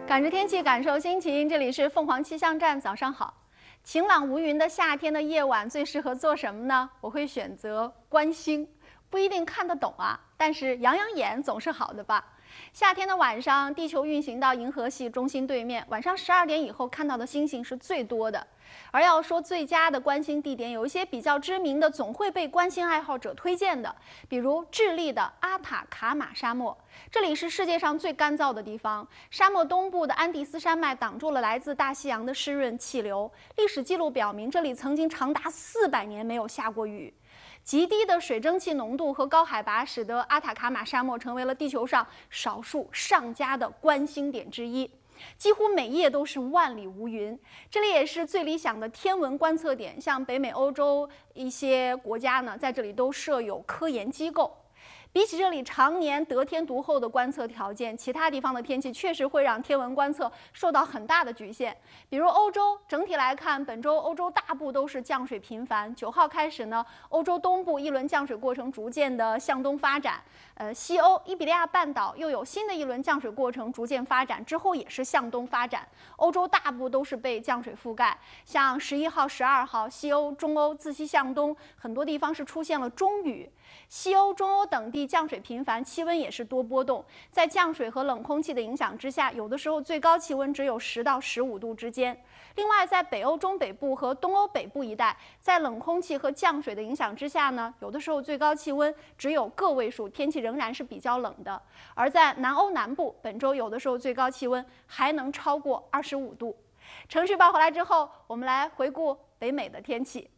感知天气，感受心情。这里是凤凰气象站，早上好。晴朗无云的夏天的夜晚，最适合做什么呢？我会选择观星，不一定看得懂啊，但是养养眼总是好的吧。夏天的晚上，地球运行到银河系中心对面，晚上12点以后看到的星星是最多的。而要说最佳的观星地点，有一些比较知名的，总会被观星爱好者推荐的，比如智利的阿塔卡马沙漠，这里是世界上最干燥的地方。沙漠东部的安第斯山脉挡住了来自大西洋的湿润气流，历史记录表明，这里曾经长达400年没有下过雨。极低的水蒸气浓度和高海拔使得阿塔卡马沙漠成为了地球上少数上佳的观星点之一，几乎每夜都是万里无云。这里也是最理想的天文观测点，像北美、欧洲一些国家呢，在这里都设有科研机构。比起这里常年得天独厚的观测条件，其他地方的天气确实会让天文观测受到很大的局限。比如欧洲，整体来看，本周欧洲大部都是降水频繁。9号开始呢，欧洲东部一轮降水过程逐渐的向东发展，西欧伊比利亚半岛又有新的一轮降水过程逐渐发展，之后也是向东发展。欧洲大部都是被降水覆盖，像11号、12号，西欧、中欧自西向东，很多地方是出现了中雨。西欧、中欧等地降水频繁，气温也是多波动。在降水和冷空气的影响之下，有的时候最高气温只有10到15度之间。另外，在北欧中北部和东欧北部一带，在冷空气和降水的影响之下呢，有的时候最高气温只有个位数，天气仍然是比较冷的。而在南欧南部，本周有的时候最高气温还能超过25度。程序报回来之后，我们来回顾北美的天气。